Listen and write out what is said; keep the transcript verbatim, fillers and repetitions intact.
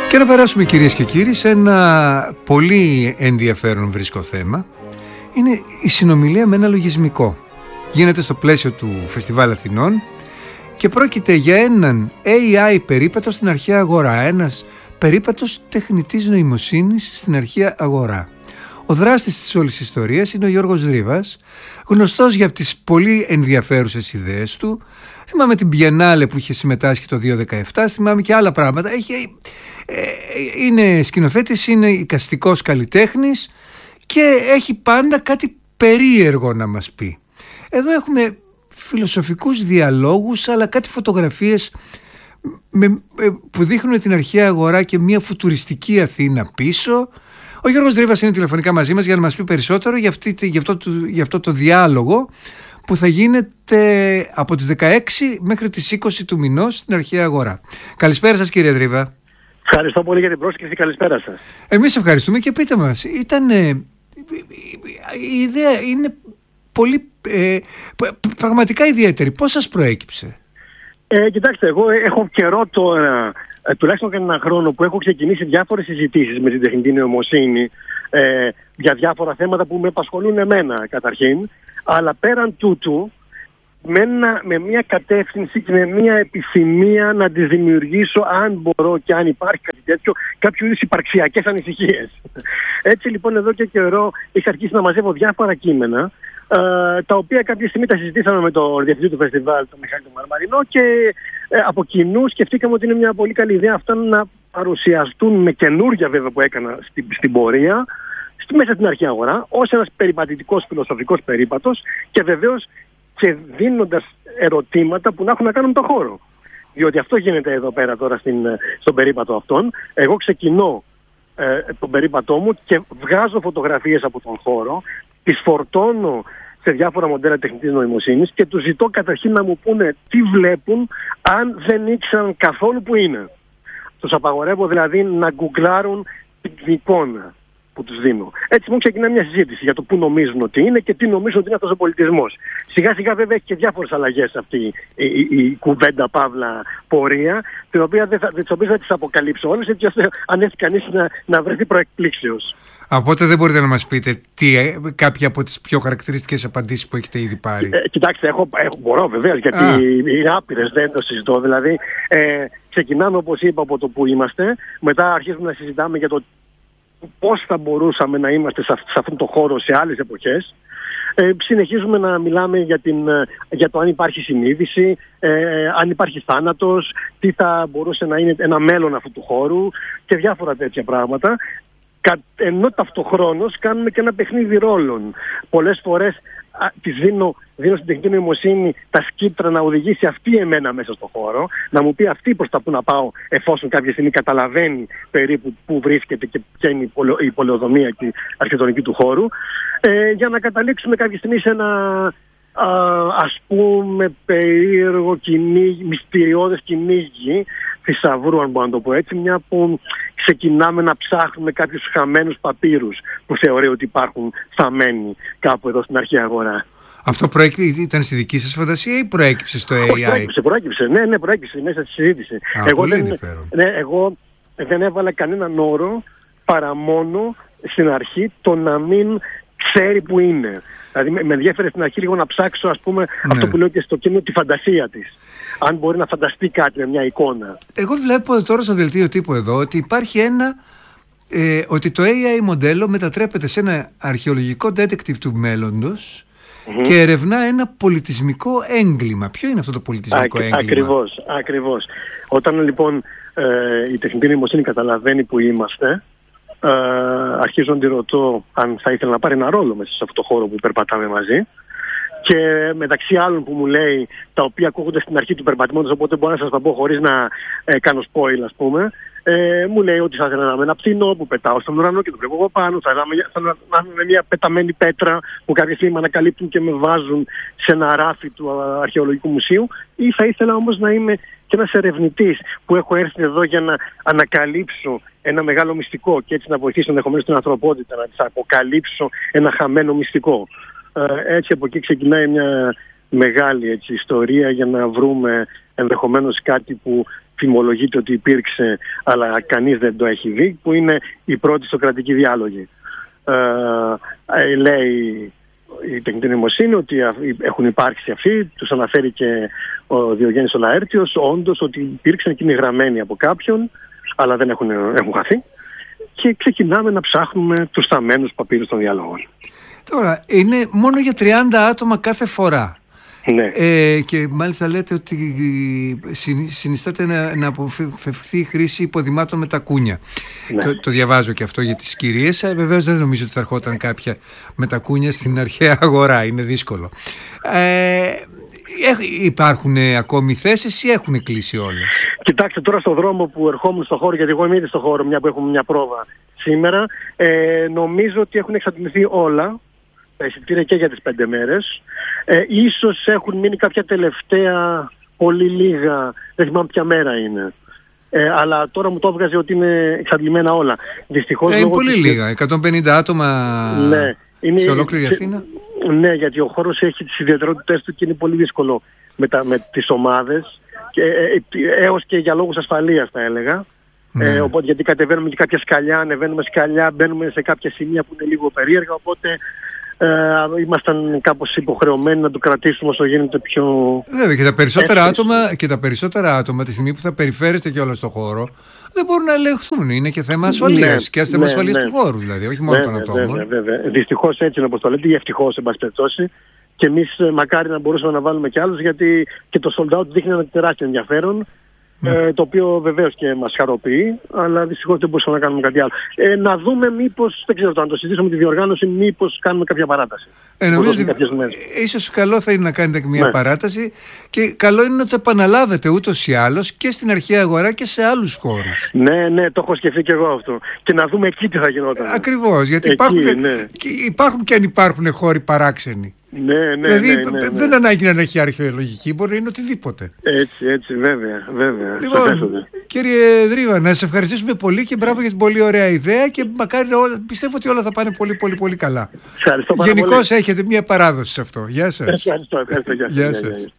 Και να περάσουμε, κυρίες και κύριοι, σε ένα πολύ ενδιαφέρον βρίσκω θέμα. Είναι η συνομιλία με ένα λογισμικό. Γίνεται στο πλαίσιο του Φεστιβάλ Αθηνών και πρόκειται για έναν έι άι περίπατο στην αρχαία αγορά. Ένας περίπατος τεχνητής νοημοσύνης στην αρχαία αγορά. Ο δράστης της όλης ιστορίας είναι ο Γιώργος Δρίβας, γνωστός για τις πολύ ενδιαφέρουσες ιδέες του. Θυμάμαι την Biennale που είχε συμμετάσχει το δύο χιλιάδες δεκαεπτά, θυμάμαι και άλλα πράγματα. Έχει, ε, είναι σκηνοθέτης, είναι εικαστικός καλλιτέχνης και έχει πάντα κάτι περίεργο να μας πει. Εδώ έχουμε φιλοσοφικούς διαλόγους, αλλά κάτι φωτογραφίες με, που δείχνουν την αρχαία αγορά και μια φουτουριστική Αθήνα πίσω. Ο Γιώργος Δρίβας είναι τηλεφωνικά μαζί μας για να μας πει περισσότερο για, αυτή, για, αυτό, για αυτό το διάλογο που θα γίνεται από τις δεκαέξι μέχρι τις είκοσι του μηνός στην αρχαία αγορά. Καλησπέρα σας, κύριε Δρίβα. Ευχαριστώ πολύ για την πρόσκληση. Καλησπέρα σας. Εμείς ευχαριστούμε και πείτε μας, ήταν, ε, η ιδέα είναι πολύ, ε, πραγματικά ιδιαίτερη. Πώς σας προέκυψε? Ε, κοιτάξτε, εγώ έχω καιρό τώρα, ε, τουλάχιστον κανένα χρόνο, που έχω ξεκινήσει διάφορες συζητήσεις με την τεχνητή νοημοσύνη ε, για διάφορα θέματα που με απασχολούν εμένα καταρχήν, αλλά πέραν τούτου με, ένα, με μια κατεύθυνση και με μια επιθυμία να τις δημιουργήσω, αν μπορώ και αν υπάρχει κάτι τέτοιο, κάποιου είδους υπαρξιακές ανησυχίες. Έτσι λοιπόν εδώ και καιρό είχα αρχίσει να μαζεύω διάφορα κείμενα, Uh, τα οποία κάποια στιγμή τα συζητήσαμε με τον διευθυντή του φεστιβάλ, τον Μιχάλη τον Μαρμαρινό, και uh, από κοινού σκεφτήκαμε ότι είναι μια πολύ καλή ιδέα αυτά να παρουσιαστούν με καινούργια, βέβαια, που έκανα στην, στην πορεία, στη, μέσα στην αρχαία αγορά, ως ένας περιπατητικός φιλοσοφικός περίπατος, και βεβαίως και δίνοντας ερωτήματα που να έχουν να κάνουν με τον χώρο. Διότι αυτό γίνεται εδώ πέρα τώρα στην, στον περίπατο αυτόν. Εγώ ξεκινώ ε, τον περίπατό μου και βγάζω φωτογραφίες από τον χώρο, τις φορτώνω σε διάφορα μοντέλα τεχνητής νοημοσύνης και τους ζητώ καταρχήν να μου πούνε τι βλέπουν, αν δεν ήξεραν καθόλου που είναι. Τους απαγορεύω δηλαδή να γκουγκλάρουν την εικόνα που τους δίνω. Έτσι μου ξεκινά μια συζήτηση για το πού νομίζουν ότι είναι και τι νομίζουν ότι είναι αυτός ο πολιτισμός. Σιγά σιγά βέβαια έχει και διάφορες αλλαγές αυτή η, η, η, η κουβέντα παύλα πορεία, την οποία δεν θα, τις οποίες θα τις αποκαλύψω όλες, έτσι ώστε αν έρθει κανείς να, να βρεθεί προεκπλήξεως. Οπότε δεν μπορείτε να μας πείτε τι, κάποια από τις πιο χαρακτηριστικές απαντήσεις που έχετε ήδη πάρει? Ε, κοιτάξτε, έχω, έχω, μπορώ βεβαίως, γιατί Α. είναι άπειρες, δεν το συζητώ. Δηλαδή, ε, ξεκινάμε, όπως είπα, από το που είμαστε, μετά αρχίζουμε να συζητάμε για το πώς θα μπορούσαμε να είμαστε σε, σε αυτόν τον χώρο σε άλλες εποχές. Ε, συνεχίζουμε να μιλάμε για, την, για το αν υπάρχει συνείδηση, ε, αν υπάρχει θάνατος, τι θα μπορούσε να είναι ένα μέλλον αυτού του χώρου και διάφορα τέτοια πράγματα. Ενώ ταυτοχρόνως κάνουμε και ένα παιχνίδι ρόλων. Πολλές φορές α, της δίνω, δίνω στην τεχνητή νοημοσύνη τα σκύπτρα να οδηγήσει αυτή εμένα μέσα στο χώρο, να μου πει αυτή προς τα που να πάω, εφόσον κάποια στιγμή καταλαβαίνει περίπου που βρίσκεται και ποια είναι η πολεοδομία και η αρχιτεκτονική του χώρου, ε, για να καταλήξουμε κάποια στιγμή σε ένα α, ας πούμε περίεργο κυνήγι, μυστηριώδες κυνήγι θησαυρού, αν μπορώ να το πω έτσι, μια που ξεκινάμε να ψάχνουμε κάποιους χαμένους παπύρους που θεωρεί ότι υπάρχουν θαμμένοι κάπου εδώ στην αρχαία αγορά. Αυτό προέκυψε, ήταν στη δική σας φαντασία ή προέκυψε στο έι άι? Προέκυψε, προέκυψε, ναι, ναι, προέκυψε μέσα στη συζήτηση. Α, εγώ, πολύ δεν, ναι, εγώ δεν έβαλα κανέναν όρο παρά μόνο στην αρχή το να μην ξέρει που είναι. Δηλαδή με ενδιαφέρε στην αρχή λίγο να ψάξω, ας πούμε, ναι, αυτό που λέω και στο κείμενο, τη φαντασία της. Αν μπορεί να φανταστεί κάτι με μια εικόνα. Εγώ βλέπω τώρα στο δελτίο τύπου εδώ ότι υπάρχει ένα, ε, ότι το έι άι μοντέλο μετατρέπεται σε ένα αρχαιολογικό detective του μέλλοντος mm-hmm. και ερευνά ένα πολιτισμικό έγκλημα. Ποιο είναι αυτό το πολιτισμικό Α, έγκλημα? Ακριβώς, ακριβώς. Όταν λοιπόν ε, η τεχνητή νοημοσύνη καταλαβαίνει που είμαστε, ε, αρχίζω να τη ρωτώ αν θα ήθελα να πάρει ένα ρόλο μέσα σε αυτό το χώρο που περπατάμε μαζί. Και μεταξύ άλλων που μου λέει, τα οποία ακούγονται στην αρχή του περπατήματος, οπότε μπορώ να σας τα πω χωρίς να ε, κάνω spoil, ας πούμε, ε, μου λέει ότι θα ήθελα να είμαι ένα πτηνό που πετάω στον ουρανό και το βλέπω εγώ πάνω, θα ήθελα να είμαι μια πεταμένη πέτρα που κάποια στιγμή με ανακαλύπτουν και με βάζουν σε ένα ράφι του αρχαιολογικού μουσείου, ή θα ήθελα όμως να είμαι και ένας ερευνητής που έχω έρθει εδώ για να ανακαλύψω ένα μεγάλο μυστικό και έτσι να βοηθήσω ενδεχομένως την ανθρωπότητα να της αποκαλύψω ένα χαμένο μυστικό. Έτσι από εκεί ξεκινάει μια μεγάλη έτσι, ιστορία για να βρούμε ενδεχομένως κάτι που φημολογείται ότι υπήρξε, αλλά κανείς δεν το έχει δει, που είναι η πρώτη σοκρατική διάλογη. Ε, ε, λέει η τεχνητή νοημοσύνη ότι έχουν υπάρξει αυτοί, τους αναφέρει και ο Διογέννης ο Λαέρτιος, όντως ότι υπήρξαν εκείνοι γραμμένοι από κάποιον, αλλά δεν έχουν, έχουν χαθεί, και ξεκινάμε να ψάχνουμε τους θαμμένους παπύρους των διαλόγων. Τώρα, είναι μόνο για τριάντα άτομα κάθε φορά. Ναι. Ε, και μάλιστα λέτε ότι συνιστάται να, να αποφευχθεί η χρήση υποδημάτων με τα κούνια. Ναι. Το, το διαβάζω και αυτό για τις κυρίες. Ε, βεβαίως δεν νομίζω ότι θα ερχόταν κάποια με τα κούνια στην αρχαία αγορά. Είναι δύσκολο. Ε, υπάρχουν ακόμη θέσεις ή έχουν κλείσει όλες? Κοιτάξτε, τώρα στον δρόμο που ερχόμουν στο χώρο, γιατί εγώ είμαι ήδη στο χώρο, μια που έχουμε μια πρόβα σήμερα, ε, νομίζω ότι έχουν εξαντληθεί όλα τα εισιτήρια και για τις πέντε μέρες. Ε, ίσως έχουν μείνει κάποια τελευταία, πολύ λίγα, δεν θυμάμαι ποια μέρα είναι. Ε, αλλά τώρα μου το έβγαζε ότι είναι εξαντλημένα όλα. Δυστυχώς, ε, είναι πολύ της... λίγα, εκατόν πενήντα άτομα, ναι, είναι... σε ολόκληρη Αθήνα. Ναι, γιατί ο χώρος έχει τις ιδιαιτερότητες του και είναι πολύ δύσκολο με, τα, με τις ομάδες, και, ε, έως και για λόγους ασφαλείας θα έλεγα. Ναι. Ε, οπότε, γιατί κατεβαίνουμε και κάποια σκαλιά, ανεβαίνουμε σκαλιά, μπαίνουμε σε κάποια σημεία που είναι λίγο περίεργα, οπότε ε, ήμασταν κάπως υποχρεωμένοι να το κρατήσουμε όσο γίνεται πιο... Βέβαια, και τα περισσότερα άτομα, και τα περισσότερα άτομα τη στιγμή που θα περιφέρεστε και όλα στον χώρο, δεν μπορούν να ελεγχθούν. Είναι και θέμα ασφαλείας, ναι, και θέμα ναι, ασφαλείας ναι. του χώρου, δηλαδή, όχι μόνο των ατόμων. Βέβαια, βέβαια. Δυστυχώς έτσι είναι, όπως το λέτε, ή ευτυχώς, εν πάση περιπτώσει. Και εμείς μακάρι να μπορούσαμε να βάλουμε και άλλους, γιατί και το sold out δείχνει ένα τεράστιο ενδιαφέρον. Mm. Ε, το οποίο βεβαίως και μας χαροποιεί, αλλά δυστυχώς δεν μπορούσαμε να κάνουμε κάτι άλλο. Ε, να δούμε μήπως, δεν ξέρω, αν το συζητήσουμε με τη διοργάνωση, μήπως κάνουμε κάποια παράταση. Ε, νομίζω ότι ίσως καλό θα είναι να κάνετε μια ναι. παράταση, και καλό είναι να το επαναλάβετε ούτως ή άλλως και στην αρχαία αγορά και σε άλλους χώρους. Ναι, ναι, το έχω σκεφτεί και εγώ αυτό. Και να δούμε εκεί τι θα γινόταν. Ακριβώς, γιατί εκεί, υπάρχουν, ναι. και υπάρχουν και αν υπάρχουν χώροι παράξενοι. Ναι, ναι, δηλαδή ναι, ναι, ναι. δεν ανάγκη να έχει αρχαιολογική, μπορεί να είναι οτιδήποτε. Έτσι, έτσι, βέβαια, βέβαια. Λοιπόν, κύριε Δρίβα, να σας ευχαριστήσουμε πολύ και μπράβο για την πολύ ωραία ιδέα, και μακάρι, πιστεύω ότι όλα θα πάνε πολύ πολύ πολύ καλά. Γενικώς έχετε μια παράδοση σε αυτό. Γεια σας. Ευχαριστώ, ευχαριστώ. Γεια σας.